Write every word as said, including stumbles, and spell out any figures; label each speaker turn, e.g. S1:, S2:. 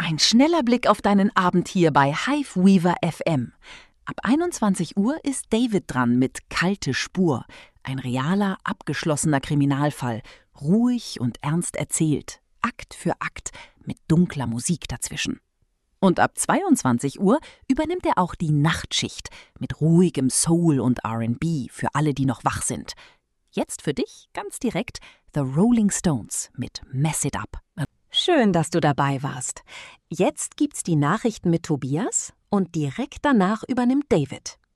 S1: Ein schneller Blick auf deinen Abend hier bei Hive Weaver F M. Ab einundzwanzig Uhr ist David dran mit Kalte Spur. Ein realer, abgeschlossener Kriminalfall. Ruhig und ernst erzählt. Akt für Akt mit dunkler Musik dazwischen. Und ab zweiundzwanzig Uhr übernimmt er auch die Nachtschicht mit ruhigem Soul und R and B für alle, die noch wach sind. Jetzt für dich ganz direkt The Rolling Stones mit Mess It Up.
S2: Schön, dass du dabei warst. Jetzt gibt's die Nachrichten mit Tobias und direkt danach übernimmt David.